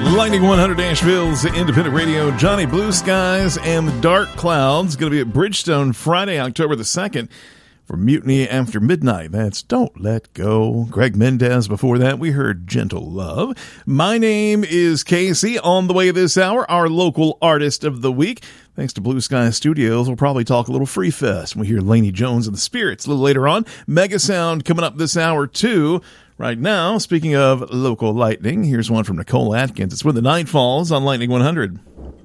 Lightning 100 Asheville's independent radio, Johnny Blue Skies and the Dark Clouds. Going to be at Bridgestone Friday, October the 2nd for Mutiny After Midnight. That's Don't Let Go. Greg Mendez before that. We heard Gentle Love. My name is Casey. On the way this hour, our local artist of the week. Thanks to Blue Sky Studios, we'll probably talk a little Free Fest. We hear Laney Jones and the Spirits a little later on. Mega Sound coming up this hour too. Right now, speaking of local lightning, here's one from Nicole Atkins. It's When the Night Falls on Lightning 100.